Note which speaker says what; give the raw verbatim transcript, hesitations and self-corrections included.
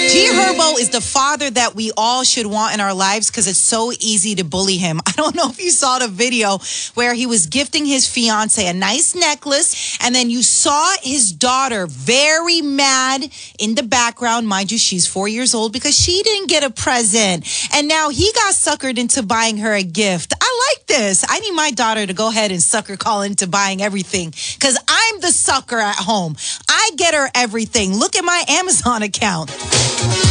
Speaker 1: G Herbo is the father that we all should want in our lives because it's so easy to bully him. I don't know if you saw the video where he was gifting his fiance a nice necklace, and then you saw his daughter very mad in the background. Mind you, she's four years old because she didn't get a present. And now he got suckered into buying her a gift. I like this. I need my daughter to go ahead and sucker call into buying everything because I'm the sucker at home. I get her everything. Look at my Amazon account.